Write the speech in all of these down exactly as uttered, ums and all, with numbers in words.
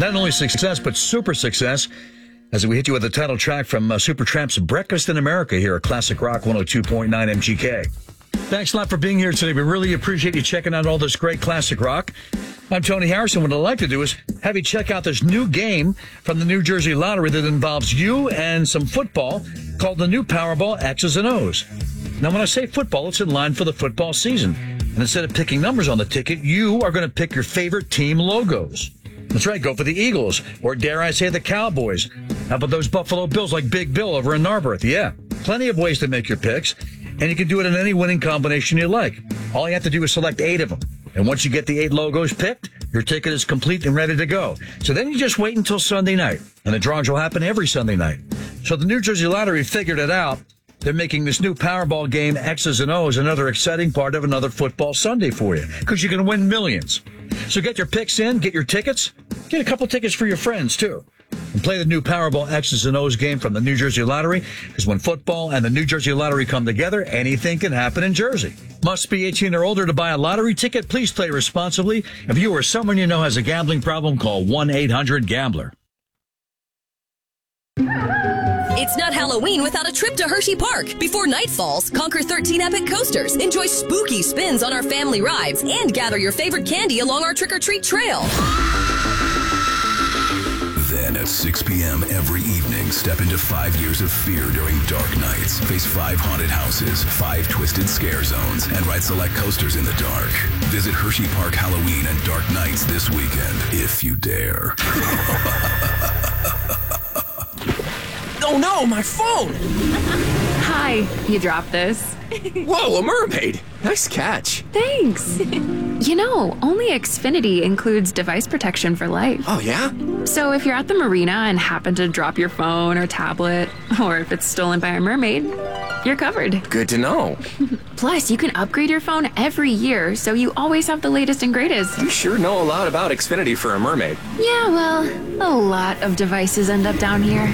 Not only success, but super success, as we hit you with the title track from uh, Supertramp's Breakfast in America here at Classic Rock one oh two point nine M G K. Thanks a lot for being here today. We really appreciate you checking out all this great classic rock. I'm Tony Harrison. What I'd like to do is have you check out this new game from the New Jersey Lottery that involves you and some football called the new Powerball X's and O's. Now, when I say football, it's in line for the football season. And instead of picking numbers on the ticket, you are going to pick your favorite team logos. That's right, go for the Eagles, or dare I say the Cowboys. How about those Buffalo Bills like Big Bill over in Narberth? Yeah, plenty of ways to make your picks, and you can do it in any winning combination you like. All you have to do is select eight of them. And once you get the eight logos picked, your ticket is complete and ready to go. So then you just wait until Sunday night, and the drawings will happen every Sunday night. So the New Jersey Lottery figured it out. They're making this new Powerball game, X's and O's, another exciting part of another football Sunday for you, because you can win millions. So get your picks in, get your tickets, get a couple tickets for your friends, too. And play the new Powerball X's and O's game from the New Jersey Lottery, because when football and the New Jersey Lottery come together, anything can happen in Jersey. Must be eighteen or older to buy a lottery ticket. Please play responsibly. If you or someone you know has a gambling problem, call one eight hundred gambler. It's not Halloween without a trip to Hershey Park. Before night falls, conquer thirteen epic coasters, enjoy spooky spins on our family rides, and gather your favorite candy along our trick-or-treat trail. Then at six p.m. every evening, step into five years of fear during dark nights. Face five haunted houses, five twisted scare zones, and ride select coasters in the dark. Visit Hershey Park Halloween and Dark Nights this weekend, if you dare. Oh no, my phone! Hi, you dropped this. Whoa, a mermaid! Nice catch. Thanks. You know, only Xfinity includes device protection for life. Oh, yeah? So if you're at the marina and happen to drop your phone or tablet, or if it's stolen by a mermaid, you're covered. Good to know. Plus, you can upgrade your phone every year, so you always have the latest and greatest. You sure know a lot about Xfinity for a mermaid. Yeah, well, a lot of devices end up down here.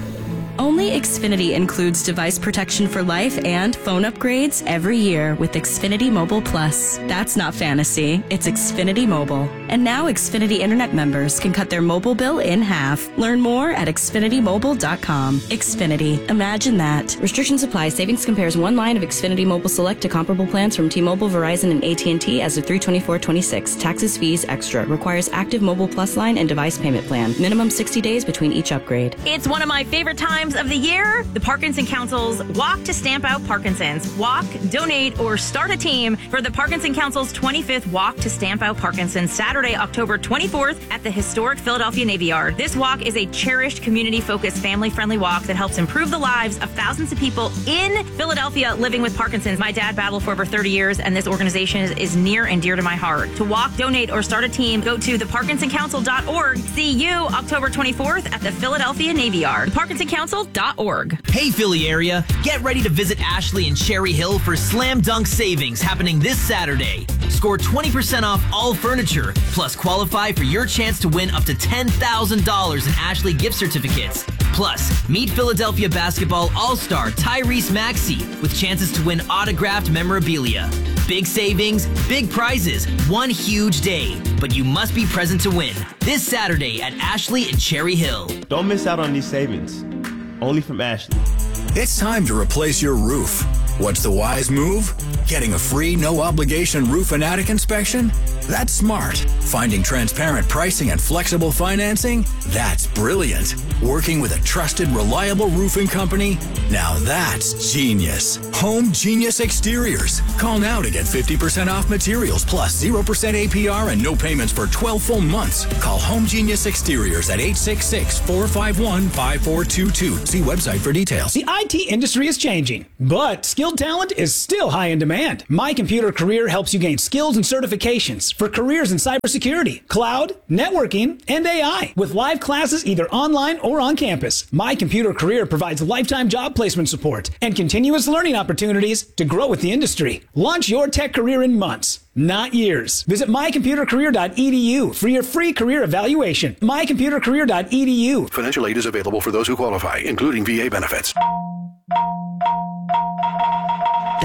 Only Xfinity includes device protection for life and phone upgrades every year with Xfinity Mobile Plus. That's not fantasy, it's Xfinity Mobile. And now Xfinity Internet members can cut their mobile bill in half. Learn more at Xfinity Mobile dot com. Xfinity, imagine that. Restrictions apply. Savings compares one line of Xfinity Mobile Select to comparable plans from T-Mobile, Verizon, and A T and T as of three twenty-four twenty-six. Taxes, fees, extra. Requires active Mobile Plus line and device payment plan. Minimum sixty days between each upgrade. It's one of my favorite times of the year, the Parkinson Council's Walk to Stamp Out Parkinson's. Walk, donate, or start a team for the Parkinson Council's twenty-fifth Walk to Stamp Out Parkinson's, Saturday, October twenty-fourth at the historic Philadelphia Navy Yard. This walk is a cherished, community-focused, family-friendly walk that helps improve the lives of thousands of people in Philadelphia living with Parkinson's. My dad battled for over thirty years, and this organization is, is near and dear to my heart. To walk, donate, or start a team, go to the parkinson council dot org. See you October twenty-fourth at the Philadelphia Navy Yard. parkinson council dot org. Hey, Philly area, get ready to visit Ashley and Cherry Hill for Slam Dunk Savings happening this Saturday. Score twenty percent off all furniture, plus qualify for your chance to win up to ten thousand dollars in Ashley gift certificates. Plus, meet Philadelphia basketball all-star Tyrese Maxey with chances to win autographed memorabilia. Big savings, big prizes, one huge day. But you must be present to win this Saturday at Ashley and Cherry Hill. Don't miss out on these savings. Only from Ashley. It's time to replace your roof. What's the wise move? Getting a free, no-obligation roof and attic inspection? That's smart. Finding transparent pricing and flexible financing? That's brilliant. Working with a trusted, reliable roofing company? Now that's genius. Home Genius Exteriors. Call now to get fifty percent off materials plus zero percent A P R and no payments for twelve full months. Call Home Genius Exteriors at eight six six, four five one, five four two two. See website for details. The I T industry is changing, but skilled talent is still high in demand. My Computer Career helps you gain skills and certifications for careers in cybersecurity, cloud, networking, and A I. With live classes either online or on campus, My Computer Career provides lifetime job placement support and continuous learning opportunities to grow with the industry. Launch your tech career in months, not years. Visit my computer career dot e d u for your free career evaluation. my computer career dot e d u. Financial aid is available for those who qualify, including V A benefits. That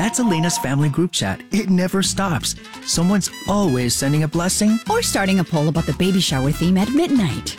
That's Elena's family group chat. It never stops. Someone's always sending a blessing or starting a poll about the baby shower theme at midnight.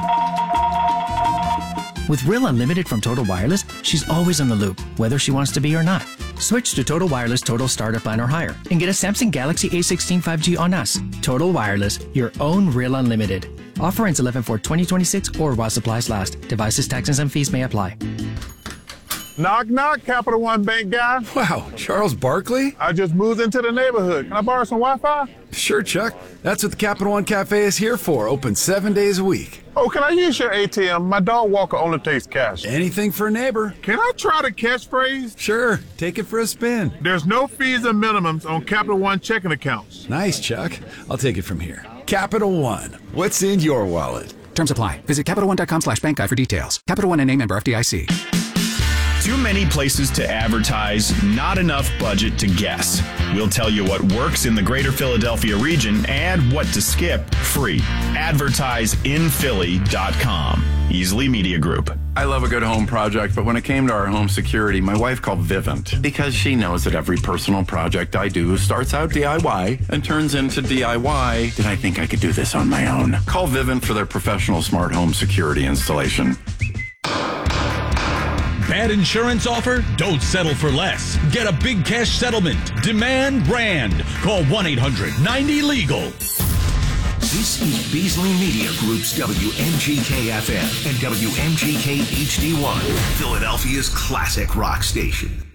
With Real Unlimited from Total Wireless, she's always on the loop, whether she wants to be or not. Switch to Total Wireless Total Starter Plan or higher and get a Samsung Galaxy A sixteen five G on us. Total Wireless, your own Real Unlimited. Offer ends eleven four twenty twenty-six or while supplies last. Devices, taxes, and fees may apply. Knock, knock, Capital One Bank guy. Wow, Charles Barkley? I just moved into the neighborhood. Can I borrow some Wi-Fi? Sure, Chuck. That's what the Capital One Cafe is here for. Open seven days a week. Oh, can I use your A T M? My dog walker only takes cash. Anything for a neighbor. Can I try the catchphrase? Sure. Take it for a spin. There's no fees and minimums on Capital One checking accounts. Nice, Chuck. I'll take it from here. Capital One. What's in your wallet? Terms apply. Visit CapitalOne.com slash bank guide for details. Capital One N A member F D I C. Too many places to advertise, not enough budget to guess. We'll tell you what works in the greater Philadelphia region and what to skip free. advertise in philly dot com. Easily Media Group. I love a good home project, but when it came to our home security, my wife called Vivint because she knows that every personal project I do starts out D I Y and turns into D I Y. Did I think I could do this on my own? Call Vivint for their professional smart home security installation. Bad insurance offer? Don't settle for less. Get a big cash settlement. Demand Brand. Call one eight hundred ninety legal. This is Beasley Media Group's W M G K F M and W M G K H D one, Philadelphia's classic rock station.